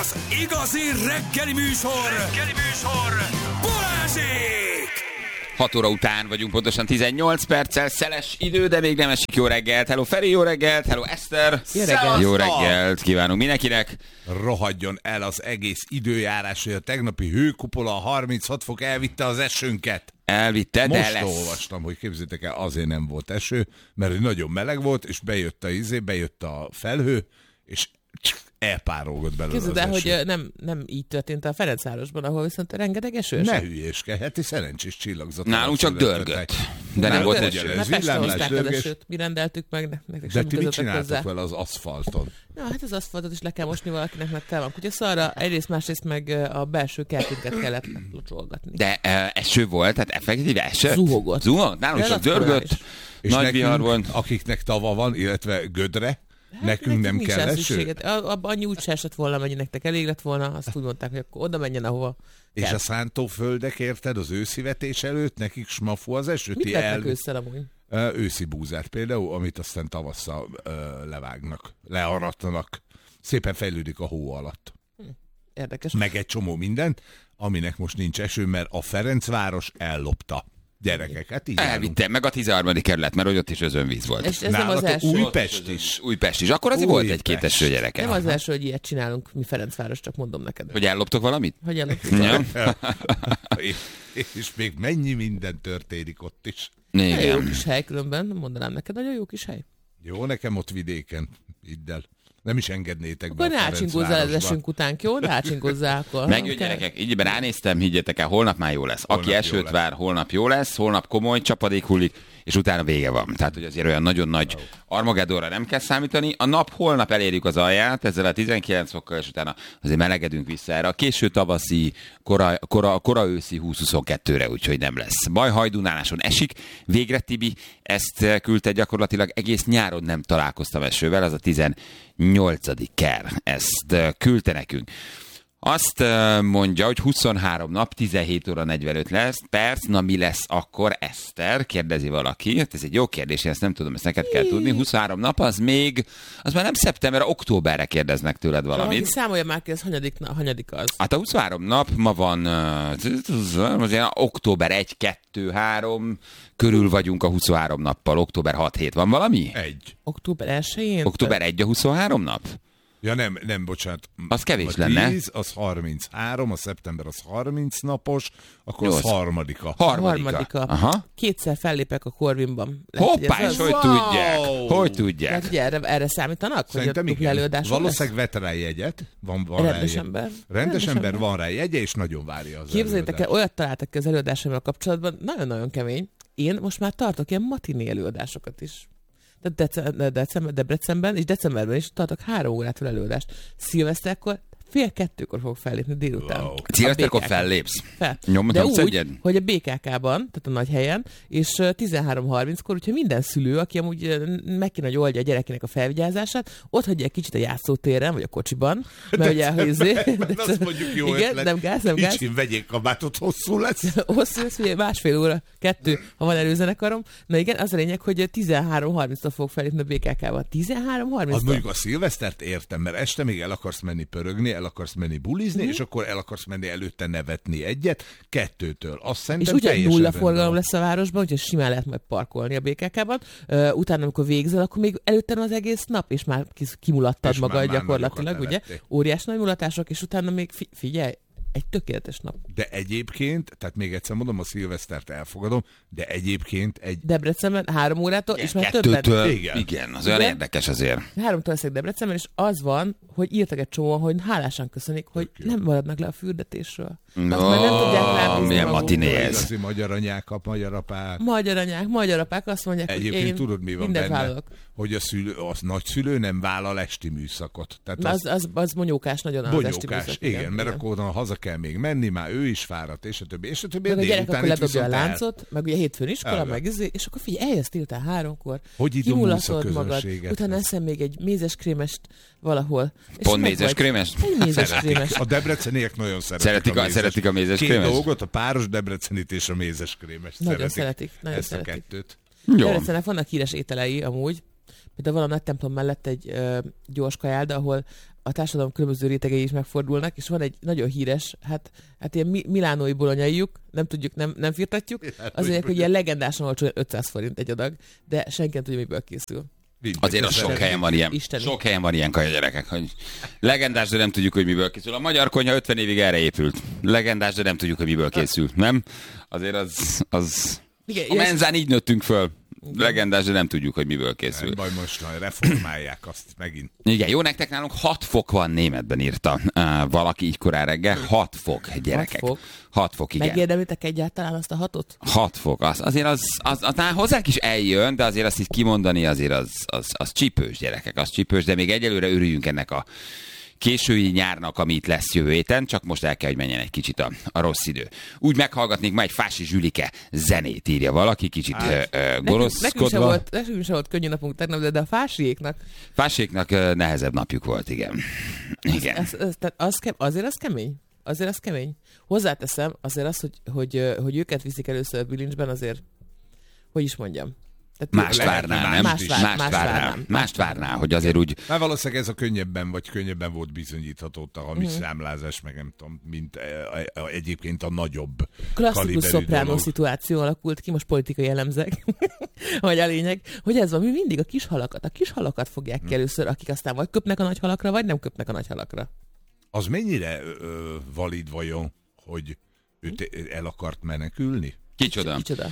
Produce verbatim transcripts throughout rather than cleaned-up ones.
Az igazi reggeli műsor, reggeli műsor, Balázsék! hat óra után vagyunk, pontosan tizennyolc perccel, szeles idő, de még nem esik. Jó reggelt, hello Feri, jó reggelt, hello Eszter. Jó reggelt. Jó reggelt kívánunk mindenkinek. Rohadjon el az egész időjárás, hogy a tegnapi hőkupola a harminchat fok elvitte az esőnket. Elvitte, de Most lesz. olvastam, hogy képzeljétek el, azért nem volt eső, mert nagyon meleg volt, és bejött a izé, bejött a felhő, és elpárolgott belőle Képzeld az el, eső. hogy nem, nem így történt a Ferencvárosban, ahol viszont rengeteg eső. Ne hülyéskedj, heti szerencsés csillagzat. Nálunk csak dörgött, de nem volt ugyanez. eső. Mert villámlás, Pestre hozták az dörgés. esőt, mi rendeltük meg, ne- nektek De semmi ti mit közetek csináltok hozzá. vele az aszfalton? Na, hát az aszfaltot is le kell mosni valakinek, mert tel van kutyaszarra, egyrészt, másrészt meg a belső kertünket kellett locsolgatni. De uh, eső volt, tehát effektíve eső. Zuhogott. Zuhogott, nálunk csak Relatíve dörgött, is. És nagy nekünk, vihar volt. akiknek tava van, illetve gödre, Hát nekünk nem nincs kell rá eső? szükséged. A- a- Annyi úgy se esett volna, mennyi nektek elég lett volna, azt úgy mondták, hogy akkor oda menjen, ahova És kell. a szántóföldek, érted, az őszivetés előtt, nekik smafu az eső, Mit ti vettek el... ősszel amúgy? Ö, őszi búzát például, amit aztán tavasszal ö, levágnak, learattanak. Szépen fejlődik a hó alatt. Érdekes. Meg egy csomó mindent, aminek most nincs eső, mert a Ferencváros ellopta. Gyerekek, hát így állunk. Elvitte, meg a tizenharmadik kerület, mert hogy ott is özönvíz volt. És ez nem az Nálatok első. Újpest is. Újpest is. Akkor azért volt egy-két Újpest. eső, gyerekek. Nem az első, hogy ilyet csinálunk mi Ferencváros, csak mondom neked. Hogy elloptok valamit? Hogy eloktuk. Ja. és, és még mennyi minden történik ott is. Nagyon jó Igen. kis hely különben, mondanám neked, nagyon jó kis hely. Jó, nekem ott vidéken, idd el. Nem is engednétek Akkor be ne a ácsinkozzál az Ferencvárosba. esünk után, jó? Ne ácsinkozzál akkor. Megjön, Kell. gyerekek, így be ránéztem, higgyetek el, holnap már jó lesz. Aki Holnap jó esőt lesz. vár, holnap jó lesz, holnap komoly csapadék hullik, és utána vége van. Tehát, hogy azért olyan nagyon nagy Armagedonra nem kell számítani. A nap holnap elérjük az alját, ezzel a tizenkilenc fokkal, és utána azért melegedünk vissza erre a késő tavaszi, kora, kora, kora őszi húsz-huszonkettőre, úgyhogy nem lesz. Baj, Hajdunáláson esik. Végre Tibi ezt küldte, gyakorlatilag egész nyáron nem találkoztam esővel, az a tizennyolcadik ker. Ezt eh, küldte nekünk. Azt uh, mondja, hogy huszonhárom nap, tizenhét óra negyvenöt lesz, perc, na mi lesz akkor, Eszter? Kérdezi valaki. Hát ez egy jó kérdés, én ezt nem tudom, ezt neked kell tudni. huszonhárom nap, az még, az már nem szeptember, októberre kérdeznek tőled Valaki valamit. számolja már ki, ez hanyadik, na, hanyadik az. Hát a huszonhárom nap, ma van uh, most ilyen október egy, kettő, három, körül vagyunk a huszonhárom nappal, október hat hét. Van valami? Egy. Október elsején? Október egy a huszonhárom nap? Ja nem, nem, bocsánat. Az kevés a lenne. tíz, az harminchárom, a szeptember az harminc napos, akkor az Nyolc. harmadika. Harmadika. Harmadika. Aha. Kétszer fellépek a Corvinban. Lehet, Hoppá, hogy ez és az- hogy Wow! tudják? Hogy tudják? Lehet, hogy erre, erre számítanak? Szerintem hogy a igen. előadáson Valószínűleg vett rá jegyet. Van, van Rendes rá ember. Rendes, Rendes ember, ember. van rá jegye, és nagyon várja az Képzeljétek el, előadást. olyat találtak ki az előadásommal kapcsolatban, nagyon-nagyon kemény. Én most már tartok ilyen matiné előadásokat is. De dece- december, Debrecenben és decemberben is tartok három órától előadást. Szilveszterkor fél kettőkor fogok fellépni délután. Wow. A Szilveszterkor bé ká ká. fellépsz? Fel. Nyomod, De nyomsz úgy, egyet? hogy a bé ká ká-ban, tehát a nagy helyen, és ö, tizenhárom harminckor, úgyhogy minden szülő, aki amúgy ö, meg kéne, hogy oldja a gyerekének a felvigyázását, ott hagyja egy kicsit a játszótéren, vagy a kocsiban, mert ugye, hogy izé- Mert azt mondjuk jó igen, ötlet. nem gáz, nem gáz. Kicsim, vegyék kabátot, hosszú lesz. Hosszú lesz, ugye másfél óra, kettő, ha van előzenekarom. Na igen, az a lényeg, hogy tizenhárom harminctól fogok felépni a bé ká ká-ban. tizenhárom Az harminctól? mondjuk a szilvesztert értem, mert este még el akarsz menni pörögni, el akarsz menni bulizni, és akkor el akarsz menni előtte nevetni egyet, kettőtől. Azt És szerintem ugyan teljesen nulla rendben forgalom van. lesz a városban, úgyhogy simán lehet majd parkolni a bé ká ká-ban. Uh, utána, amikor végzel, akkor még előtte az egész nap, és már kis- kimulattad És már- magad már gyakorlatilag, nagyokat ugye? nevettél. Óriás nagy mulatások, és utána még fi- figyelj, egy tökéletes nap. De egyébként, tehát még egyszer mondom, a szilvesztert elfogadom, de egyébként egy Debrecenben három órától, és már többet. Kettőtől, Igen. igen, az olyan Igen. érdekes azért. Háromtól leszek Debrecenben, és az van, hogy írtak egy csomóan, hogy hálásan köszönik, hogy Tök jó. nem maradnak le a fürdetésről. No, Azt már nem tudják rábízni milyen maguktól. matiné ez. igazi magyar anyák, a magyar apák. Magyar anyák, magyar apák azt mondják, Egyébként hogy én tudod, mi van mindent benne? vállalok. Hogy a szülő, az nagyszülő nem vállal esti műszakot. Tehát Az, az, az bonyókás nagyon az esti bonyókás, műszak, igen, mert akkor oda haza kell még menni, már ő is fáradt, és a többi, és a többi. meg a gyerek délután akkor itt ledobja a viszont el. láncot, meg ugye hétfőn iskola, Elve. meg izé, és akkor figyelj, eljössz délután háromkor, Hogy idomulsz a kimulatod magad, közönséget? utána eszem még egy mézeskrémest valahol. És Pont meg mézeskrémest? vagy. Egy mézeskrémest. A debreceniek nagyon szeretik, Szeretik a- mézes- szeretik a mézes Két krémest? dolgot, a páros debrecenit és a mézeskrémest Nagyon szeretik. szeretik, nagyon Ezt szeretik. a kettőt. Jó. Debrecennek vannak híres ételei amúgy, például van a nagy templom mellett egy ö, gyors kajálda, ahol a társadalom különböző rétegei is megfordulnak, és van egy nagyon híres, hát, hát ilyen mi- milánói bolonyaijuk, nem tudjuk, nem, nem firtatjuk, azért, hogy ilyen legendásan olcsó ötszáz forint egy adag, de senki nem tudja, miből készül. Azért az sok helyen van ilyen, Isteni. sok helyen van ilyen kaja gyerekek, hogy legendás, de nem tudjuk, hogy miből készül. A magyar konyha ötven évig erre épült. Legendás, de nem tudjuk, hogy miből készül, nem? Azért az, az... Igen, a menzán így nőttünk föl. Legendás, de nem tudjuk, hogy miből készül. Majd most majd reformálják azt megint. Igen, jó nektek, nálunk hat fok van, németben írta uh, valaki így korán reggel. hat fok, gyerekek. Hat fok? hat fok, igen. Megérdemlitek egyáltalán azt a hatot? hat fok, az, azért az, az, az, az hozzánk is eljön, de azért azt így kimondani, azért az, az, az csípős, gyerekek, az csípős, de még egyelőre örüljünk ennek a késői nyárnak, ami itt lesz jövő héten, csak most el kell, hogy menjen egy kicsit a, a rossz idő. Úgy meghallgatnék már egy Fási Zsülike zenét, írja valaki, kicsit hát, uh, gonoszkodva. Nekünk sem volt, nekünk sem volt könnyű napunk tegnap, de, de a Fásiéknak... Fásiéknak uh, nehezebb napjuk volt, igen. Igen. Az, az, az, az, azért az kemény. Azért az kemény. Hozzáteszem, azért az, hogy, hogy, hogy őket viszik először a bilincsben, azért, hogy is mondjam. Mást várnál, nem? Mást, vár, mást, mást várnál, várnám. mást várnál, hogy azért úgy... Hát valószínűleg ez a könnyebben, vagy könnyebben volt bizonyítható a hamis Mhm. számlázás, meg nem tudom, mint e, e, egyébként a nagyobb Klasszikus kaliberű szopránó dolog. szituáció alakult ki, most politikai jellemzek, vagy a lényeg, hogy ez van, mi mindig a kis halakat, a kis halakat fogják ki először, akik aztán vagy köpnek a nagy halakra, vagy nem köpnek a nagy halakra. Az mennyire ö, valid vajon, hogy ő te- el akart menekülni? Kicsoda? Kicsoda.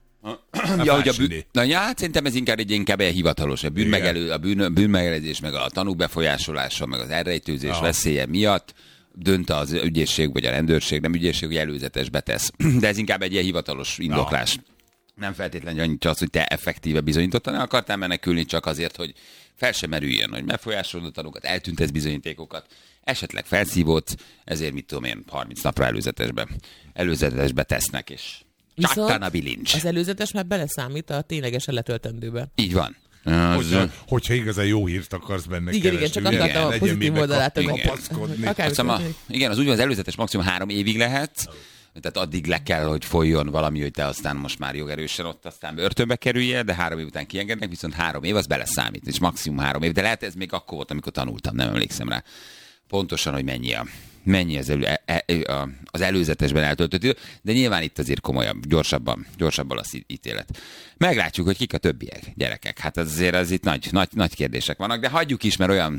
Ja, hogy a Fásiné. bűn... Na, ja, hát szerintem ez inkább egy inkább egy hivatalos. A bűnmegelő, a bűn, bűnmegelőzés, meg a tanúk befolyásolása, meg az elrejtőzés Ja. veszélye miatt dönt az ügyészség, vagy a rendőrség, nem ügyészség, hogy előzetesbe tesz. De ez inkább egy ilyen hivatalos indoklás. Nem feltétlenül annyit az, hogy te effektíve bizonyítottan el akartál menekülni, csak azért, hogy fel sem merüljön, hogy befolyásolod a tanúkat, eltüntesz bizonyítékokat, esetleg felszívódsz, ezért mit tudom én, harminc napra előzetesbe, előzetesbe tesznek, és csattan a bilincs. az előzetes már beleszámít a ténylegesen letöltendőbe. Így van. Az, Hogyha, hogyha igazán jó hírt akarsz benne Igen, igen, keresni, csak ugye? akartam a Legyen pozitív mibe oldalát, kap- hogy- kapaszkodni. Akár- azt hiszem a, igen, az úgy van, az előzetes maximum három évig lehet, tehát addig le kell, hogy folyjon valami, hogy te aztán most már jogerősen ott aztán börtönbe kerüljél, de három év után kiengednek, viszont három év az beleszámít, és maximum három év, de lehet ez még akkor volt, amikor tanultam, nem emlékszem rá pontosan, hogy mennyi a mennyi az, elő, e, e, az előzetesben eltöltött idő, de nyilván itt azért komolyabb, gyorsabban, gyorsabban az ítélet. Meglátjuk, hogy kik a többiek, gyerekek. Hát azért az itt nagy, nagy, nagy kérdések vannak, de hagyjuk is, mert olyan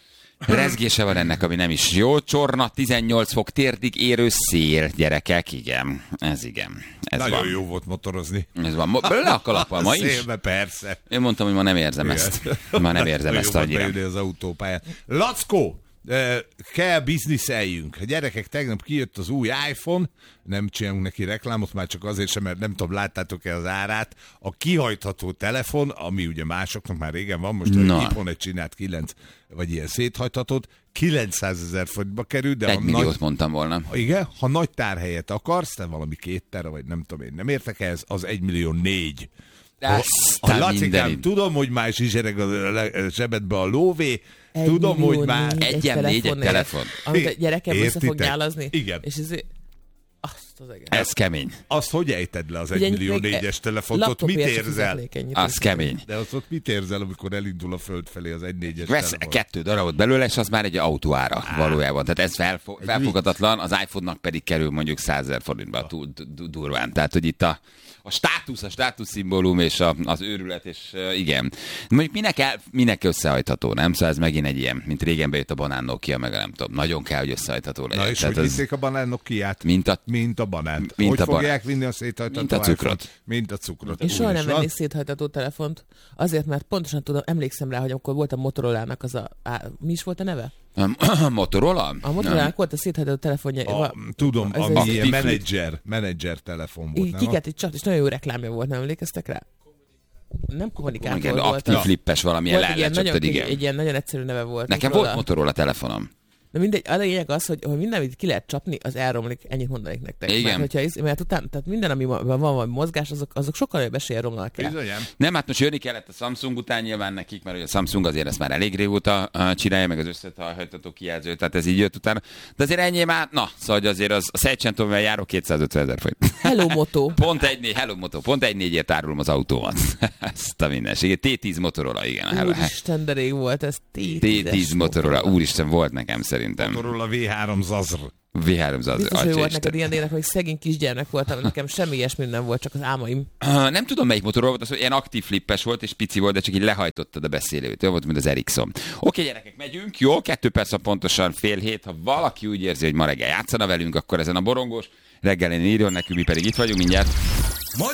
rezgése van ennek, ami nem is jó. Csorna, tizennyolc fok, térdig érő szél, gyerekek, igen. Ez igen. Ez Nagyon van. jó volt motorozni. Ez van. Mo- Le a kalappal ma is. Szélbe, persze. Én mondtam, hogy ma nem érzem Igen. ezt. Ma nem érzem Nagyon ezt jó volt annyira. beülni az autópályán. Lackó! eh, Kell bizniszeljünk. A gyerekek, tegnap kijött az új iPhone, nem csinálunk neki reklámot, már csak azért sem, mert nem tudom, láttátok-e az árát. A kihajtható telefon, ami ugye másoknak már régen van, most Na. a iPhone egy csinált kilenc, vagy ilyen széthajthatót, kilencszázezer forintba kerül, de Egy ha milliót nagy, mondtam volna. igen, ha nagy tárhelyet akarsz, te valami két tera, vagy nem tudom én, nem értek ez, az egy millió négy. Aztán A Lacikám, mindenit. tudom, hogy már zsizsereg a le- zsebedbe a lóvé, Egy tudom, millió hogy már... négy Egyen egy négy egy telefonért, telefon. Amit a gyerekem össze Értitek? fog nyálazni. Igen. És ez... Azt az egész. Ez kemény. Azt hogy ejted le az Ugye egy millió még négyes telefont, ott mit laptopért sem érzel? fizetnék ennyit. Az kemény. De azt ott mit érzel, amikor elindul a föld felé az egy négyes Vesz telefon? kettő darabot belőle, és az már egy autóára valójában. Tehát ez felfo- felfogadatlan, az iPhone-nak pedig kerül mondjuk százezer forintba túl du- du- durván. Tehát, hogy itt a, a státusz, a státuszszimbólum és a, az őrület, és uh, igen. Mondjuk minek, el, minek összehajtható, nem? Szóval ez megint egy ilyen, mint régen bejött a banán Nokia, meg a nem tudom. Nagyon kell, hogy összehajtható legyen. Na és Tehát hogy az, viszik a banán Nokiát? mint a Mint a banánt. Mint hogy a banán. fogják vinni a széthajtató Mint a cukrot. iPhone-t? Mint a cukrot. Én soha nem Úristen. vennék széthajtató telefont, azért, mert pontosan tudom, emlékszem rá, hogy amikor volt a Motorola-nak az a... Á, mi is volt a neve? Motorola? A Motorola-nak volt a széthajtató telefonja. A, va- tudom, ez ami egy- ilyen Active menedzser, menedzser telefon volt, így nem? kiket egy csat, és nagyon jó reklámja volt, nem emlékeztek rá? Nem kommunikátor Igen, volt. aktív az. flippes valamilyen Volt egy ilyen, nagyon, lehetett, igen. egy ilyen nagyon egyszerű neve volt. Nekem Motorola. volt Motorola telefonom. De mindegy, a lényeg az, hogy, hogy minden, amit ki lehet csapni, az elromlik, ennyit mondanék nektek. Igen. Mert, hogyha, iz- mert utána, tehát minden, ami van, van valami mozgás, azok, azok sokkal nagyobb eséllyel romlanak el. Bizonyám. Nem, hát most jönni kellett a Samsung után nyilván nekik, mert ugye a Samsung azért ezt már elég régóta uh, csinálja, meg az összehajtható kijelző, tehát ez így jött utána. De azért ennyi már, na, szóval azért az, a Seicento-vel járok kétszázötven ezer forint. Hello Moto. Pont egy négy, Hello Moto, pont egy négyért árulom az autómat. Ezt a mindenségét. té tíz Motorola, igen. Hello. Úristen, de rég volt ez. té té tíz Motorola, úristen, volt nekem szerintem. Motorola vé három Zazr. vé három az Biztos, hogy volt neked ilyen dének, hogy szegény kisgyermek voltam, nekem semmi ilyesmi nem volt, csak az álmaim. Uh, nem tudom, melyik Motorola volt, az, hogy ilyen aktív flippes volt, és pici volt, de csak így lehajtottad a beszélőt. Olyan volt, mint az Ericsson. Oké, gyerekek, megyünk. Jó, kettő perc a pontosan fél hét. Ha valaki úgy érzi, hogy ma reggel játszana velünk, akkor ezen a borongós reggelén írjon nekünk, mi pedig itt vagyunk mindjárt.